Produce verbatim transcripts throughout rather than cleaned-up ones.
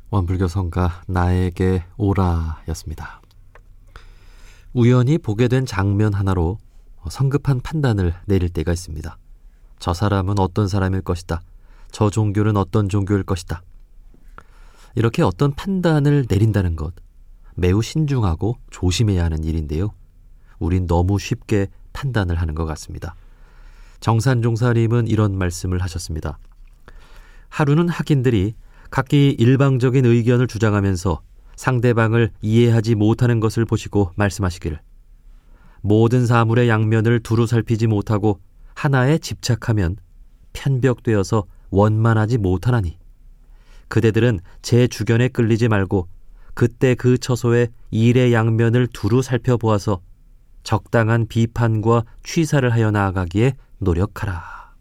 원불교 성가 나에게 오라 였습니다. 우연히 보게 된 장면 하나로 성급한 판단을 내릴 때가 있습니다. 저 사람은 어떤 사람일 것이다. 저 종교는 어떤 종교일 것이다. 이렇게 어떤 판단을 내린다는 것 매우 신중하고 조심해야 하는 일인데요. 우린 너무 쉽게 판단을 하는 것 같습니다. 정산종사님은 이런 말씀을 하셨습니다. 하루는 학인들이 각기 일방적인 의견을 주장하면서 상대방을 이해하지 못하는 것을 보시고 말씀하시기를, 모든 사물의 양면을 두루 살피지 못하고 하나에 집착하면 편벽되어서 원만하지 못하나니, 그대들은 제 주견에 끌리지 말고 그때 그 처소의 일의 양면을 두루 살펴보아서 적당한 비판과 취사를 하여 나아가기에 노력하라.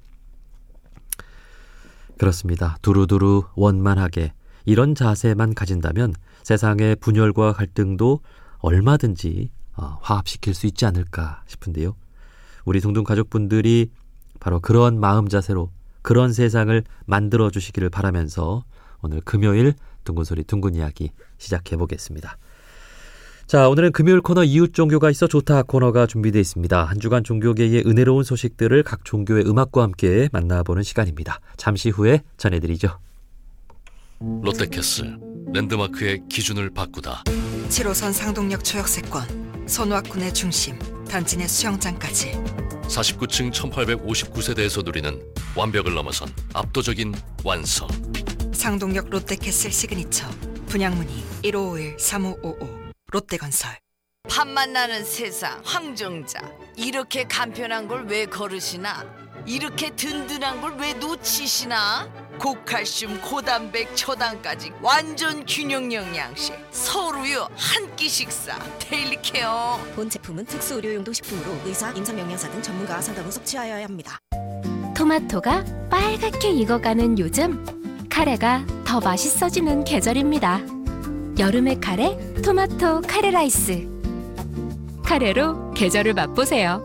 그렇습니다. 두루두루 원만하게 이런 자세만 가진다면 세상의 분열과 갈등도 얼마든지 화합시킬 수 있지 않을까 싶은데요. 우리 둥둥 가족분들이 바로 그런 마음 자세로 그런 세상을 만들어 주시기를 바라면서 오늘 금요일 둥근소리 둥근 이야기 시작해 보겠습니다. 자, 오늘은 금요일 코너 이웃 종교가 있어 좋다 코너가 준비되어 있습니다. 한 주간 종교계의 은혜로운 소식들을 각 종교의 음악과 함께 만나보는 시간입니다. 잠시 후에 전해드리죠. 롯데캐슬 랜드마크의 기준을 바꾸다. 칠 호선 상동역 초역세권, 손와군의 중심, 단지 내 수영장까지. 사십구 층 천팔백오십구 세대에서 누리는 완벽을 넘어선 압도적인 완성. 상동역 롯데캐슬 시그니처, 분양문의 일오오일 삼오오오. 롯데건설. 밥 만나는 세상 황정자, 이렇게 간편한 걸 왜 거르시나? 이렇게 든든한 걸 왜 놓치시나? 고칼슘, 고단백, 초당까지 완전 균형 영양식, 서울우유 한 끼 식사, 데일리케어. 본 제품은 특수 의료용도 식품으로 의사, 임상영양사 등 전문가와 상담 후 섭취하여야 합니다. 토마토가 빨갛게 익어가는 요즘, 카레가 더 맛있어지는 계절입니다. 여름의 카레, 토마토 카레 라이스. 카레로 계절을 맛보세요.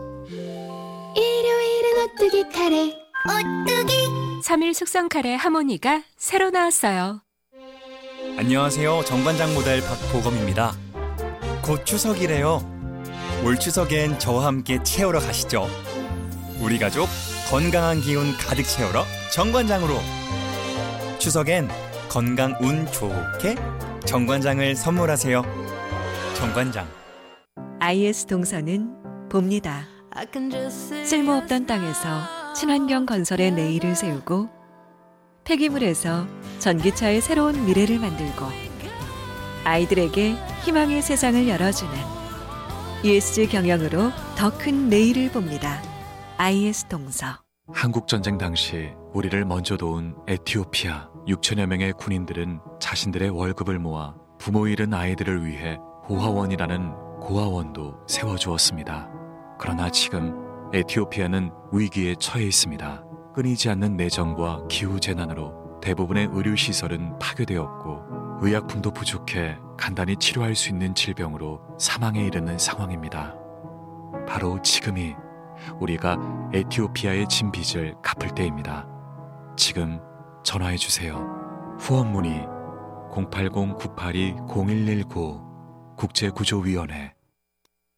일요일은 오뚜기 카레. 오뚜기. 삼 일 숙성 카레 하모니가 새로 나왔어요. 안녕하세요. 정관장 모델 박보검입니다. 곧 추석이래요. 올 추석엔 저와 함께 채우러 가시죠. 우리 가족 건강한 기운 가득 채우러 정관장으로. 추석엔 건강 운 좋게 정관장을 선물하세요. 정관장. 아이에스 동서는 봅니다. 쓸모없던 땅에서 친환경 건설의 내일을 세우고, 폐기물에서 전기차의 새로운 미래를 만들고, 아이들에게 희망의 세상을 열어주는 이에스지 경영으로 더 큰 내일을 봅니다. 아이에스 동서. 한국전쟁 당시 우리를 먼저 도운 에티오피아 육천여 명의 군인들은 자신들의 월급을 모아 부모 잃은 아이들을 위해 고아원이라는 고아원도 세워주었습니다. 그러나 지금 에티오피아는 위기에 처해 있습니다. 끊이지 않는 내정과 기후재난으로 대부분의 의료시설은 파괴되었고 의약품도 부족해 간단히 치료할 수 있는 질병으로 사망에 이르는 상황입니다. 바로 지금이 우리가 에티오피아의 진 빚을 갚을 때입니다. 지금 전화해주세요. 후원 문의 공팔공 구팔이 공일일구 국제구조위원회.